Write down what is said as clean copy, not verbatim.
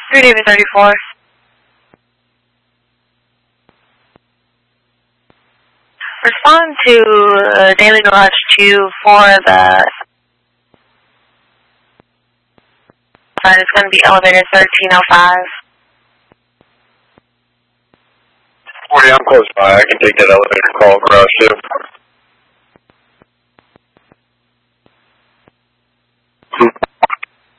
3 David 34. Respond to Daily Garage 2 for the... It's going to be elevator 1305. 40, I'm close by. I can take that elevator call, Garage 2.